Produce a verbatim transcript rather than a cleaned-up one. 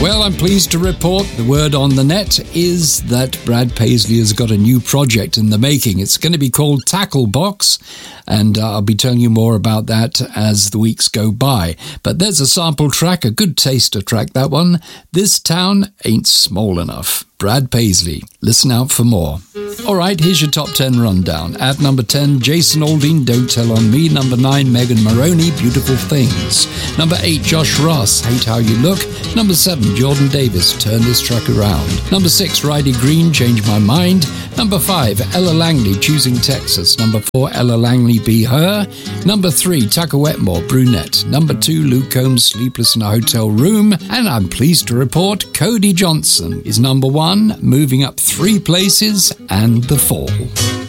Well, I'm pleased to report the word on the net is that Brad Paisley has got a new project in the making. It's going to be called Tackle Box, and uh, I'll be telling you more about that as the weeks go by. But there's a sample track, a good taster track, that one. This Town Ain't Small Enough. Brad Paisley. Listen out for more. All right, here's your top ten rundown. At number ten, Jason Aldean, Don't Tell On Me. Number nine, Megan Moroney, Beautiful Things. Number eight, Josh Ross, Hate How You Look. Number seven, Jordan Davis, Turn This Truck Around. Number six, Riley Green, Change My Mind. Number five, Ella Langley, Choosing Texas. Number four, Ella Langley, Be Her. Number three, Tucker Wetmore, Brunette. Number two, Luke Combs, Sleepless in a Hotel Room. And I'm pleased to report Cody Johnson is number one, moving up three places and the fall.